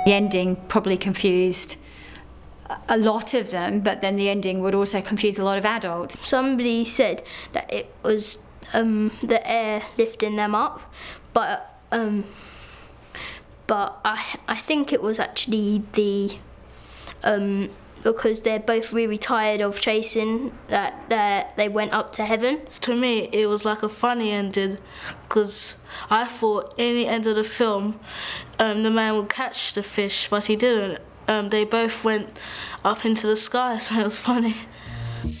The ending probably confused a lot of them, but then the ending would also confuse a lot of adults. Somebody said that it was the air lifting them up, but I think it was actually the because they're both really tired of chasing that they went up to heaven. To me, it was like a funny ending, because I thought in the end of the film, the man would catch the fish, but he didn't. They both went up into the sky, so it was funny.